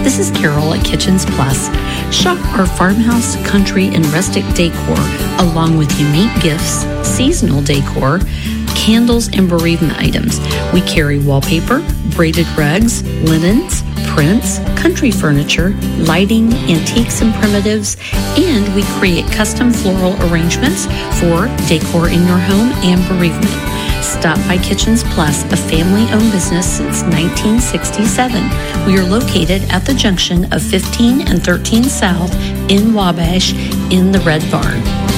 This is Carol at Kitchens Plus. Shop our farmhouse, country, and rustic decor, along with unique gifts, seasonal decor, candles, and bereavement items. We carry wallpaper, braided rugs, linens, prints, country furniture, lighting, antiques and primitives, and we create custom floral arrangements for decor in your home and bereavement. Stop by Kitchens Plus, a family-owned business since 1967. We are located at the junction of 15 and 13 South in Wabash in the Red Barn.